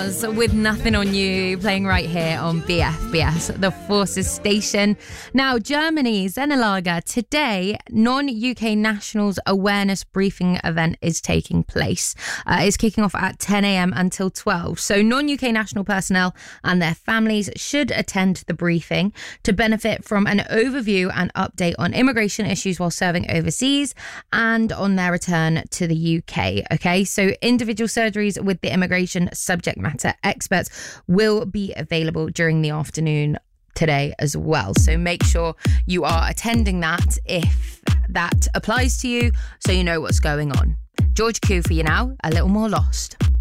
With Nothing on You, playing right here on BFBS, the Forces station. Now, Germany's Zenelager, today, non-UK nationals awareness briefing event is taking place. It's kicking off at 10 a.m. until 12. So non-UK national personnel and their families should attend the briefing to benefit from an overview and update on immigration issues while serving overseas and on their return to the UK. Okay, so individual surgeries with the immigration subject matter experts will be available during the afternoon today as well. So make sure you are attending that if that applies to you, so you know what's going on. George Q for you now, A Little More Lost.